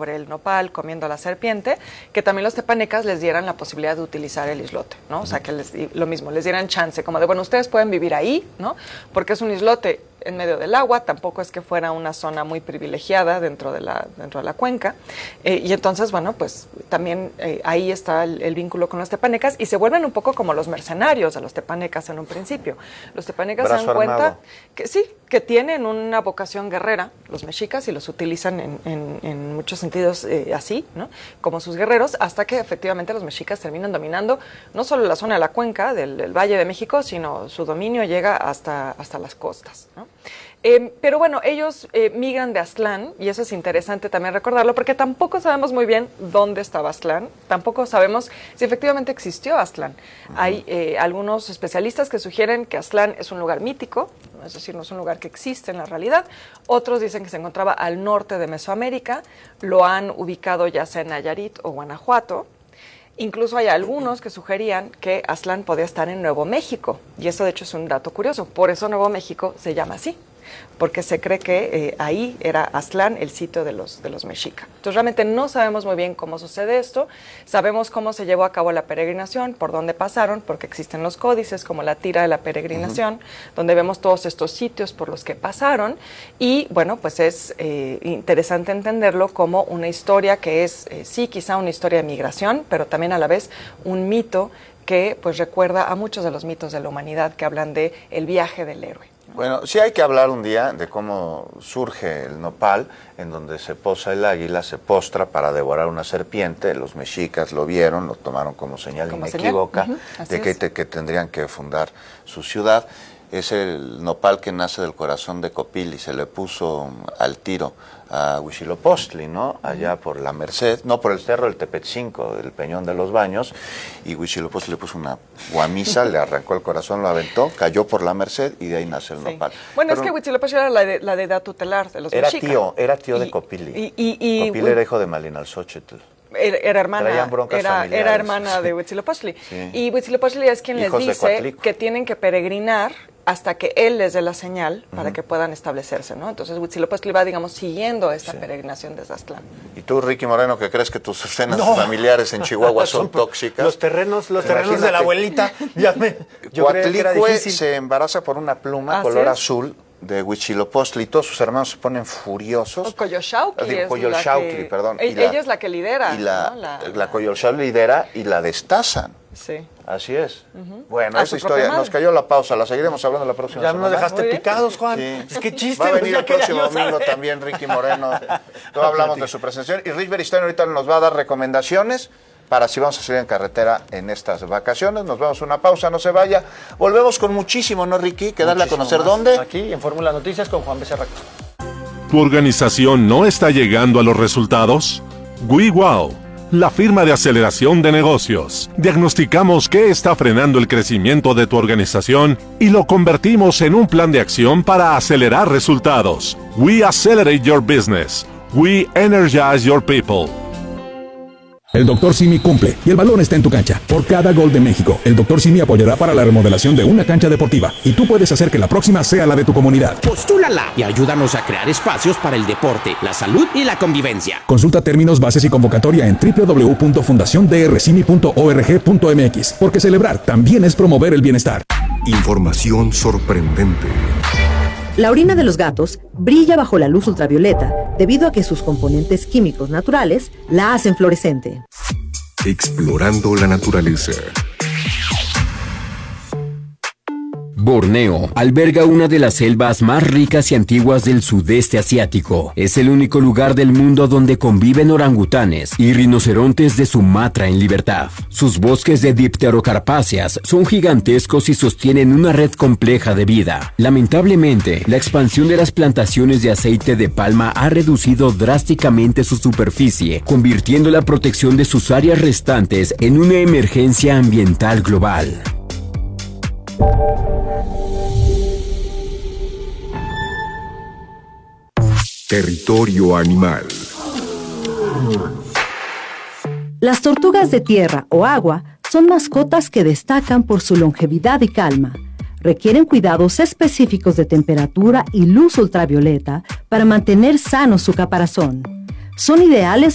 sobre el nopal comiendo a la serpiente, que también los tepanecas les dieran la posibilidad de utilizar el islote, ¿no? O sea, que lo mismo, les dieran chance, como de, bueno, ustedes pueden vivir ahí, ¿no? Porque es un islote en medio del agua, tampoco es que fuera una zona muy privilegiada dentro de la cuenca, y entonces, bueno, pues también ahí está el vínculo con los tepanecas, y se vuelven un poco como los mercenarios de los tepanecas en un principio. Los tepanecas se dan cuenta que sí, que tienen una vocación guerrera, los mexicas, y los utilizan en muchos sentidos así, ¿no? Como sus guerreros, hasta que efectivamente los mexicas terminan dominando no solo la zona de la cuenca del Valle de México, sino su dominio llega hasta las costas, ¿no? Pero bueno, ellos migran de Aztlán, y eso es interesante también recordarlo, porque tampoco sabemos muy bien dónde estaba Aztlán, tampoco sabemos si efectivamente existió Aztlán. Hay algunos especialistas que sugieren que Aztlán es un lugar mítico, es decir, no es un lugar que existe en la realidad. Otros dicen que se encontraba al norte de Mesoamérica, lo han ubicado ya sea en Nayarit o Guanajuato. Incluso hay algunos que sugerían que Aztlán podía estar en Nuevo México, y eso de hecho es un dato curioso, por eso Nuevo México se llama así, porque se cree que ahí era Aztlán el sitio de los mexicas. Entonces realmente no sabemos muy bien cómo sucede esto, sabemos cómo se llevó a cabo la peregrinación, por dónde pasaron, porque existen los códices como la tira de la peregrinación, donde vemos todos estos sitios por los que pasaron, y bueno, pues es interesante entenderlo como una historia que es, sí, quizá una historia de migración, pero también a la vez un mito que pues recuerda a muchos de los mitos de la humanidad que hablan de el viaje del héroe. Bueno, sí hay que hablar un día de cómo surge el nopal, en donde se posa el águila, se postra para devorar una serpiente. Los mexicas lo vieron, lo tomaron como señal inequívoca de que tendrían que fundar su ciudad. Es el nopal que nace del corazón de Copil y se le puso al tiro a Huitzilopochtli, ¿no? Allá por la Merced, no, por el cerro del Tepetzinco, del Peñón de los Baños, y Huitzilopochtli le puso una guamisa, le arrancó el corazón, lo aventó, cayó por la Merced y de ahí nace el nopal. Bueno, pero es que Huitzilopochtli era la deidad tutelar de los mexicas. Era tío de Copili. Copili era hijo de Malinalxóchitl. Era hermana de Huitzilopochtli. Sí. Y Huitzilopochtli es quien les dice que tienen que peregrinar hasta que él les dé la señal para que puedan establecerse, ¿no? Entonces Huitzilopochtli va, digamos, siguiendo esta peregrinación desde Aztlán. ¿Y tú, Ricky Moreno, que crees que tus escenas familiares en Chihuahua son tóxicas? Los terrenos de la abuelita. Coatlicue se embaraza por una pluma color azul de Huitzilopochtli, y todos sus hermanos se ponen furiosos. Coyolxauhqui, perdón. Ella es la que lidera. Y la Coyolxauhqui lidera y la destazan. Sí. Así es. Bueno, esa historia, nos cayó la pausa, la seguiremos hablando la próxima semana. Ya nos dejaste picados, Juan. Sí. Es que chiste. Va a venir el próximo domingo también Ricky Moreno. Todos hablamos de su presentación. Y Rich Beristain ahorita nos va a dar recomendaciones para si vamos a salir en carretera en estas vacaciones. Nos vamos a una pausa, no se vaya. Volvemos con muchísimo, ¿no, Ricky? Que darle a conocer más. ¿Dónde? Aquí en Fórmula Noticias con Juan Becerra. ¿Tu organización no está llegando a los resultados? WeWow, la firma de aceleración de negocios. Diagnosticamos qué está frenando el crecimiento de tu organización y lo convertimos en un plan de acción para acelerar resultados. We accelerate your business. We energize your people. El Dr. Simi cumple y el balón está en tu cancha. Por cada gol de México, el Dr. Simi apoyará para la remodelación de una cancha deportiva y tú puedes hacer que la próxima sea la de tu comunidad. Postúlala y ayúdanos a crear espacios para el deporte, la salud y la convivencia. Consulta términos, bases y convocatoria en www.fundaciondrcimi.org.mx, porque celebrar también es promover el bienestar. Información sorprendente. La orina de los gatos brilla bajo la luz ultravioleta debido a que sus componentes químicos naturales la hacen fluorescente. Explorando la naturaleza. Borneo alberga una de las selvas más ricas y antiguas del sudeste asiático. Es el único lugar del mundo donde conviven orangutanes y rinocerontes de Sumatra en libertad. Sus bosques de dipterocarpáceas son gigantescos y sostienen una red compleja de vida. Lamentablemente, la expansión de las plantaciones de aceite de palma ha reducido drásticamente su superficie, convirtiendo la protección de sus áreas restantes en una emergencia ambiental global. Territorio animal. Las tortugas de tierra o agua son mascotas que destacan por su longevidad y calma. Requieren cuidados específicos de temperatura y luz ultravioleta para mantener sano su caparazón. Son ideales